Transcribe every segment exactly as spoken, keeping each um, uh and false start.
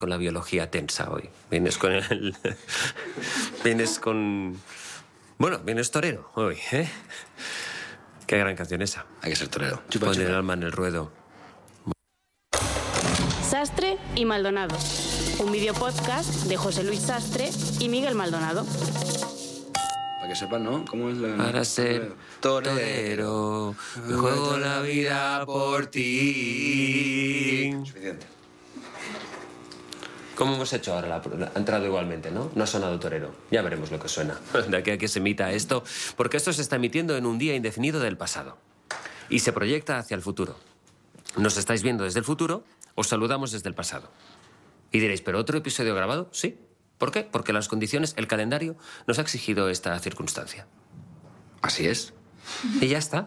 con la biología tensa hoy. Vienes con el... vienes con... Bueno, vienes torero hoy, ¿eh? Qué gran canción esa. Hay que ser torero. Chupa, Pon chupa. el alma en el ruedo. Sastre y Maldonado. Un videopodcast de José Luis Sastre y Miguel Maldonado. Para que sepan, ¿no? ¿Cómo es la...? Para ser torero, me juego la vida por ti. Suficiente. ¿Cómo hemos hecho ahora? La, la, ha entrado igualmente, ¿no? No ha sonado torero. Ya veremos lo que suena. De aquí a que se emita esto. Porque esto se está emitiendo en un día indefinido del pasado. Y se proyecta hacia el futuro. Nos estáis viendo desde el futuro, os saludamos desde el pasado. Y diréis, ¿pero otro episodio grabado? Sí. ¿Por qué? Porque las condiciones, el calendario, nos ha exigido esta circunstancia. Así es. Y ya está.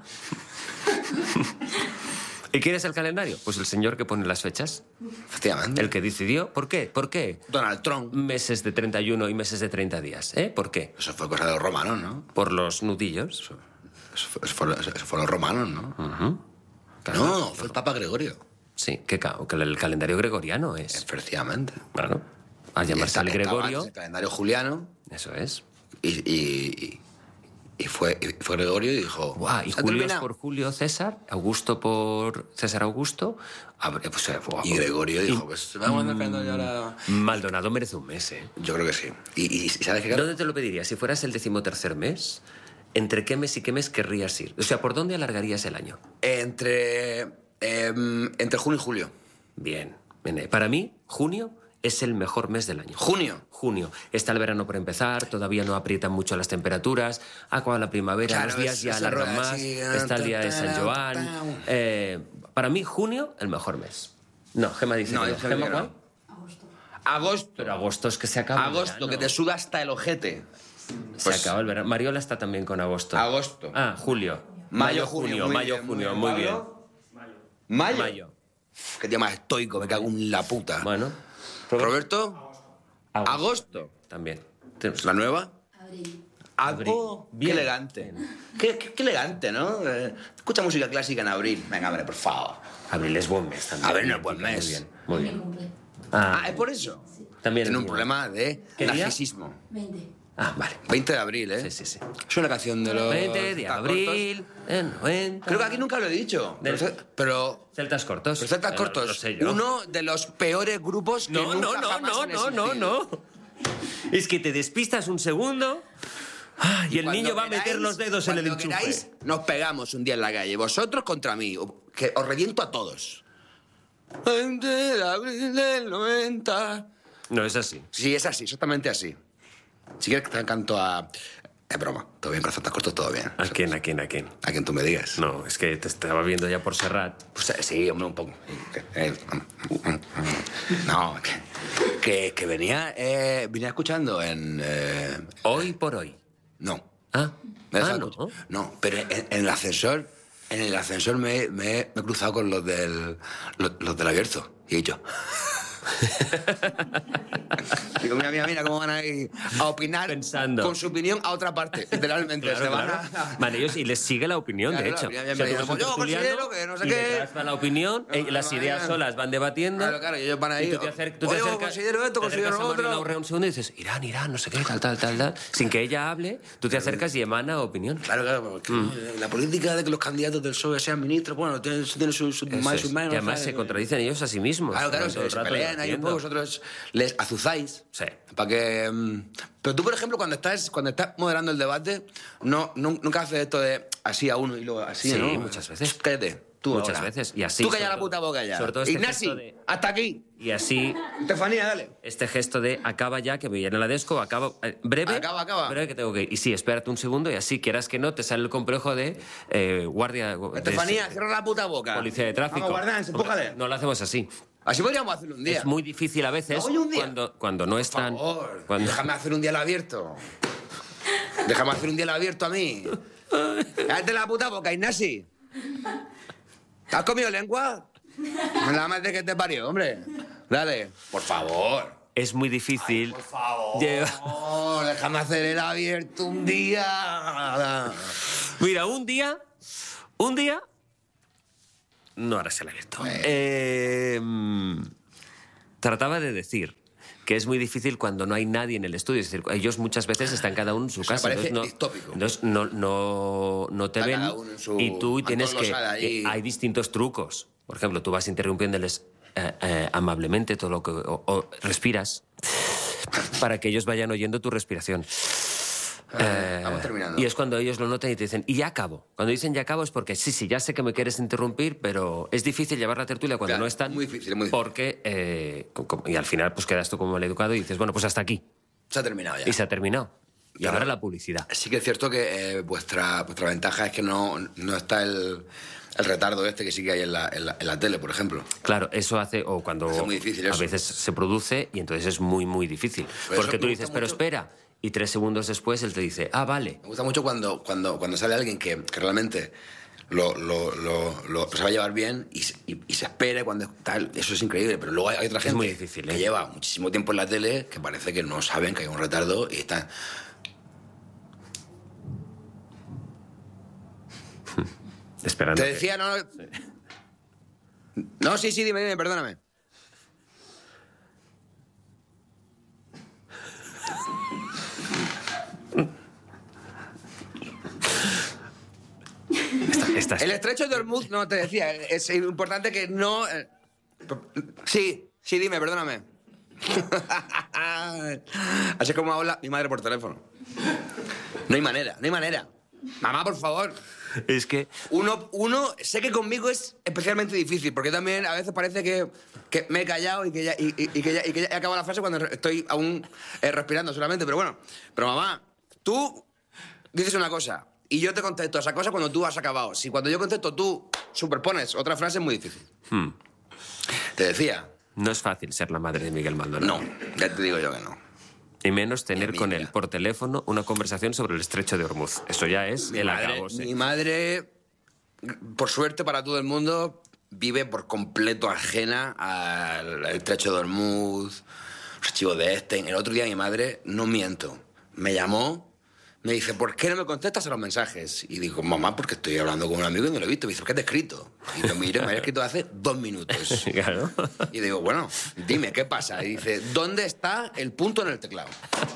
¿Y quién es el calendario? Pues el señor que pone las fechas. Efectivamente. El que decidió. ¿Por qué? ¿Por qué? Donald Trump. Meses de treinta y uno y meses de treinta días. ¿Eh? ¿Por qué? Eso fue cosa de los romanos, ¿no? Por los nudillos. Eso, eso, fue, eso, fue, eso fue los romanos, ¿no? Uh-huh. Claro. No, fue el Papa Gregorio. Sí, que, que el calendario gregoriano es. Efectivamente. Claro. Al llamarse el Gregorio. El calendario juliano. Eso es. Y... y, y... Y fue, y fue Gregorio y dijo... Buah, y Julio es por Julio César, Augusto por César Augusto. Pues, buah, y Gregorio dijo, y, pues vamos a andar cayendo ya ahora... Maldonado merece un mes, ¿eh? Yo creo que sí. ¿Y, y sabes qué? ¿Dónde te lo pedirías? Si fueras el decimotercer mes, ¿entre qué mes y qué mes querrías ir? O sea, ¿por dónde alargarías el año? Entre... Eh, entre junio y julio. Bien. Bien. Para mí, junio... es el mejor mes del año. ¿Junio? Junio. Está el verano por empezar, todavía no aprietan mucho las temperaturas, acaba la primavera, claro, los días ya alargan más, así, está el día de San Joan. Eh, para mí, junio, el mejor mes. No, Gemma dice no, que no. ¿Gemma cuál? Agosto. Agosto. Pero agosto es que se acaba Agosto, el verano. que te suda hasta el ojete. Se pues, acaba el verano. Mariola está también con agosto. Agosto. Ah, julio. Mayo, junio, mayo, junio, muy bien. Mayo. Mayo. Mayo. Qué día más estoico, me cago en la puta. Bueno. Roberto. Agosto. Agosto. También. ¿La nueva? Abril. Abril. Oh, qué elegante. Qué, qué, qué elegante, ¿no? Eh, escucha música clásica en abril. Venga, hombre, por favor. Abril es buen mes también. Abril no es buen mes. Muy bien, muy bien. Ah, ah, ¿es por eso? Sí. También tiene un problema de narcisismo. veinte. Ah, vale. veinte de abril, ¿eh? Sí, sí, sí. Es una canción de los... veinte de abril, en noventa... Creo que aquí nunca lo he dicho. Del... Pero, pero... Celtas Cortos. Pero Celtas pero Cortos. Lo sé yo. Uno de los peores grupos que no, nunca no, no, jamás no, han no, no, no. Es que te despistas un segundo ah, y el cuando niño va a queráis, meter los dedos en el enchufe. Cuando queráis, nos pegamos un día en la calle. Vosotros contra mí. Que os reviento a todos. veinte de abril del noventa... No, es así. Sí, es así, exactamente así. Si quieres que te canto a... Es broma, todo bien, con Celtas Cortos, todo bien. ¿A quién, a quién, a quién? A quien tú me digas. No, es que te estaba viendo ya por Serrat. Pues sí, hombre, un poco. No, que, que, que venía, eh, venía escuchando en... Eh, hoy por hoy. No. Ah, ¿Me ah no. no. No, pero en, en el ascensor, en el ascensor me, me, me he cruzado con los del, los, los del abierto. Y he dicho... Digo, mira, mira, mira cómo van a ir a opinar pensando con su opinión a otra parte, literalmente. Claro, se van claro. a... Vale, ellos, y les sigue la opinión, Claro, de hecho. claro, ya, ya O sea, me tú dicen, vas un yo tertuliano considero que no sé y qué. detrás va la opinión, No, y las no, ideas no. solas van debatiendo. Claro, claro, y ellos van ahí. Y tú te, acer tú te Oye, acercas, considero esto, te considero acercas a lo Mariola otro. Urrea un segundo y dices, Irán, Irán, no sé qué, tal, tal, tal, tal. Sin que ella hable, tú te acercas y emana opinión. Claro, claro, porque mm. la política de que los candidatos del P S O E sean ministros, bueno, tiene, tiene sus su más y sus menos. Y además se contradicen ellos a sí mismos. Claro, claro, todo el se, rato se pelean ahí un poco, vosotros les azuzáis. Sí. Para que... Um, pero tú, por ejemplo, cuando estás, cuando estás moderando el debate, no, no, nunca haces esto de así a uno y luego así, sí, ¿no? muchas veces. Cállate. Tú muchas ahora. veces. Y así. Tú calla la puta boca ya. Sobre todo este Ignasi, gesto de... hasta aquí. Y así... Estefanía, dale. Este gesto de acaba ya, que me viene la desco, acaba... Eh, breve. Acaba, acaba. Breve que tengo que ir. Y sí, espérate un segundo y así, quieras que no, te sale el complejo de eh, guardia... Estefanía, de, cierra la puta boca. Policía de tráfico. Vamos, guardián, empújale. No lo hacemos así. Así podríamos hacerlo un día. Es muy difícil a veces ¿No, un día? Cuando, cuando no están... Por favor, cuando... déjame hacer un día al abierto. Déjame hacer un día al abierto a mí. Cállate la puta boca, Ignasi. ¿Te has comido lengua? La madre que te parió, hombre. Dale. Por favor. Es muy difícil... Ay, por favor. Lleva... Déjame hacer el abierto un día. Mira, un día... Un día... No harás el abierto. Eh... trataba de decir que es muy difícil cuando no hay nadie en el estudio. Es decir, ellos muchas veces están cada uno en su Eso casa. me parece Entonces, no, distópico. entonces no, no, no te Está ven cada uno en su y tú tienes que... antolosada ahí. que hay distintos trucos. Por ejemplo, tú vas interrumpiéndoles eh, eh, amablemente todo lo que... O, o respiras para que ellos vayan oyendo tu respiración. Eh, Vamos terminando. Y es cuando ellos lo notan y te dicen, y ya acabo. Cuando dicen ya acabo es porque sí, sí, ya sé que me quieres interrumpir, pero es difícil llevar la tertulia cuando Claro, no están. muy difícil, muy difícil. Porque, eh, com- com- y al final pues quedas tú como maleducado y dices, bueno, pues hasta aquí. Se ha terminado ya. Y se ha terminado. Y Claro. ahora la publicidad. Sí que es cierto que eh, vuestra, vuestra ventaja es que no, no está el, el retardo este que sí que hay en la, en la, en la tele, por ejemplo. Claro, eso hace, o cuando Hace muy difícil a eso. veces se produce y entonces es muy, muy difícil. Pero Porque eso tú me dices, gusta pero mucho. espera, y tres segundos después él te dice, ah, vale. Me gusta mucho cuando, cuando, cuando sale alguien que, que realmente lo, lo, lo, lo se va a llevar bien y, se- y, y se espera cuando tal. Eso es increíble, pero luego hay, hay otra gente muy difícil, que ¿eh? lleva muchísimo tiempo en la tele que parece que no saben que hay un retardo y están... Esperando. Te que- decía, no... No, sí, sí, dime, dime, perdóname. Estás- El estrecho de Hormuz, no, te decía, es importante que no... eh, Sí, sí, dime, perdóname. Así es como habla mi madre por teléfono. No hay manera, no hay manera. Mamá, por favor. Es que... Uno, uno, sé que conmigo es especialmente difícil, porque también a veces parece que, que me he callado y que ya, y, y- y que ya, y que ya he acabado la frase cuando estoy aún eh, respirando solamente. Pero bueno, pero mamá, tú dices una cosa y yo te contesto esa cosa cuando tú has acabado. Si cuando yo contesto tú superpones otra frase es muy difícil. hmm, Te decía, no es fácil ser la madre de Miguel Maldonado. no, ya te digo yo que no. Y menos tener Mi con amiga. él por teléfono una conversación sobre el estrecho de Hormuz. Eso ya es Mi el madre, acabose. mi madre, por suerte para todo el mundo, vive por completo ajena al al estrecho de Hormuz, los archivos de Epstein. El otro día mi madre, no miento, me llamó, me dice, ¿por qué no me contestas a los mensajes? Y digo, mamá, porque estoy hablando con un amigo y no lo he visto. Me dice, ¿por qué te he escrito? Y lo miro, me había escrito hace dos minutos. Claro. Y digo, bueno, dime, ¿qué pasa? Y dice, ¿dónde está el punto en el teclado?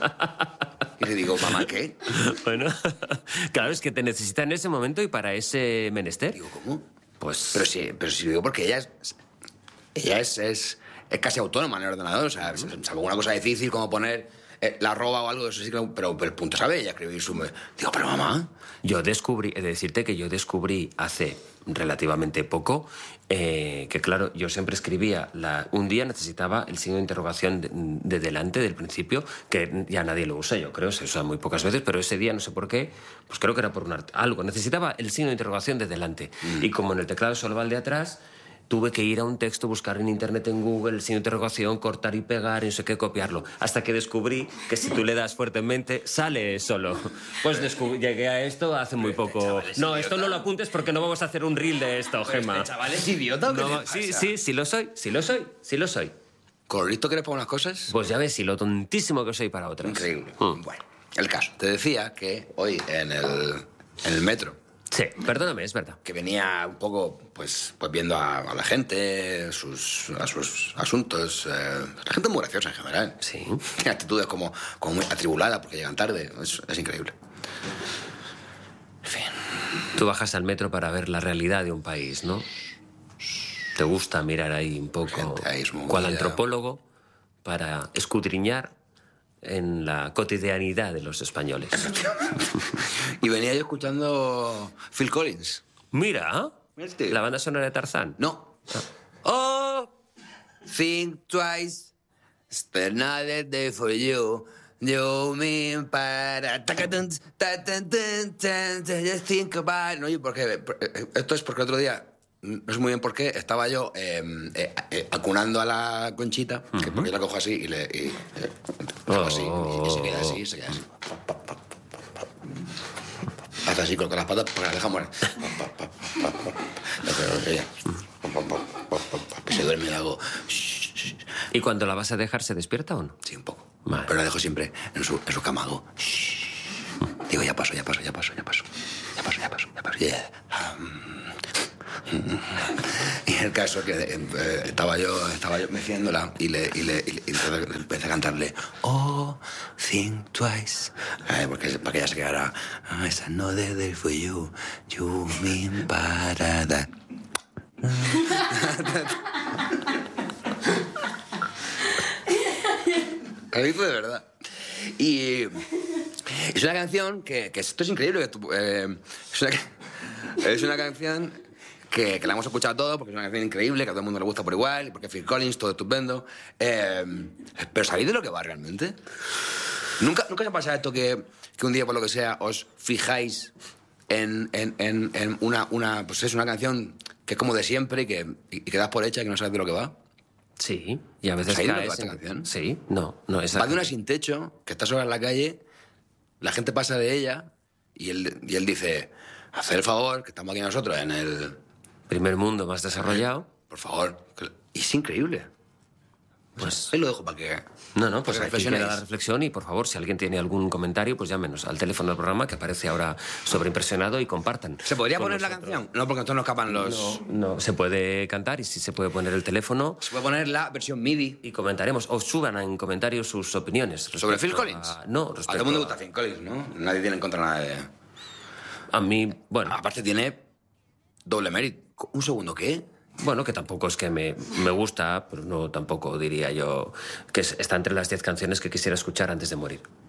Y le digo, mamá, ¿qué? Bueno, claro, es que te necesita en ese momento y para ese menester. Digo, ¿cómo? Pues... Pero sí, pero sí lo digo porque ella es. Ella es, es, es casi autónoma en el ordenador. O sea, salvo una cosa difícil como poner eh, la arroba o algo, eso sí que. Pero, pero el punto sabe ella escribir su. Digo, pero mamá. Yo descubrí, he de decirte que yo descubrí hace relativamente poco eh, que, claro, yo siempre escribía, la, un día necesitaba el signo de interrogación de, de delante, del principio, que ya nadie lo usa, yo creo, se usa muy pocas veces, pero ese día, no sé por qué, pues creo que era por un art- algo, necesitaba el signo de interrogación de delante. Mm. Y como en el teclado solo va el de atrás, tuve que ir a un texto, buscar en internet, en Google, el signo de interrogación, cortar y pegar, y no sé qué, copiarlo. Hasta que descubrí que si tú le das fuertemente, sale solo. Pues descubrí, llegué a esto hace muy poco. No, esto no lo apuntes porque no vamos a hacer un reel de esto, Gemma. ¿Este chaval es idiota o qué No, le pasa? sí, sí, sí lo soy, sí lo soy, sí lo soy. ¿Con lo listo que eres para unas cosas? Pues ya ves, y lo tontísimo que soy para otras. Increíble. Mm. Bueno, el caso. Te decía que hoy en el, en el metro, Sí, perdóname, es verdad. que venía un poco, pues, pues viendo a, a la gente, sus, a sus asuntos. Eh, la gente muy graciosa en general. Sí. Tiene actitudes como, como muy atribulada porque llegan tarde. Es, es increíble. En fin. Tú bajas al metro para ver la realidad de un país, ¿no? Te gusta mirar ahí un poco, Gente ahí es muy cual movida. antropólogo, para escudriñar en la cotidianidad de los españoles. Y venía yo escuchando Phil Collins. Mira, Este. la banda sonora de Tarzán. No. Oh, think twice. Spend another day for you. You mean para. Tacatun, tatun, tun, tun, tun, just think about. No, yo porque. Esto es porque el otro día. No sé muy bien por qué. Estaba yo eh, eh, eh, acunando a la Conchita, que porque yo la cojo así y le. Y, eh, la hago así. Y, y se queda así, se queda así. Hace así con las patas porque las deja morir. Que se duerme y le hago. ¿Y cuando la vas a dejar, se despierta o no? Sí, un poco. Vale. Pero la dejo siempre en su, en su cama. Hago. Digo, ya paso, ya paso, ya paso, ya paso. Ya paso, ya paso, ya paso. Yeah. Um, Y el caso que eh, estaba yo estaba yo meciéndola y le, y le, y le y entonces empecé a cantarle Oh, think twice. Eh, porque, para que ella se quedara oh, it's another day for you. You mean parada. A mí fue de verdad. Y es una canción que, que esto es increíble. Que tú, eh, es, una, es una canción que, que la hemos escuchado todos porque es una canción increíble, que a todo el mundo le gusta por igual, porque Phil Collins, todo estupendo. Eh, pero ¿sabéis de lo que va realmente? ¿Nunca, nunca os ha pasado esto que, que un día, por lo que sea, os fijáis en, en, en, en una, una, pues es una canción que es como de siempre y que, y que das por hecha y que no sabes de lo que va? Sí, y a veces ¿Sabéis de lo que caes va esta en- canción? Sí, no, no, esa... Va de una sin techo, que está sola en la calle, la gente pasa de ella y él, y él dice, haced el favor, que estamos aquí nosotros en el... Primer mundo más desarrollado. Por favor. que- Y es increíble. Pues... Ahí lo dejo para que... No, no, pues para que aquí queda la reflexionéis. reflexión y por favor, si alguien tiene algún comentario, pues llámenos al teléfono del programa que aparece ahora sobreimpresionado y compartan. ¿Se podría con poner la nosotros. canción? No, porque entonces nos escapan los... No, no, se puede cantar y sí se puede poner el teléfono Se puede poner la versión MIDI. y comentaremos. O suban en comentarios sus opiniones. ¿Sobre respecto Phil Collins? a- no, A respecto todo el mundo a- gusta Phil Collins, ¿no? Nadie tiene en contra nada de... A mí, bueno, Aparte tiene doble mérito. Un segundo, ¿qué? bueno, que tampoco es que me, me gusta, pero no tampoco diría yo que es- está entre las diez canciones que quisiera escuchar antes de morir.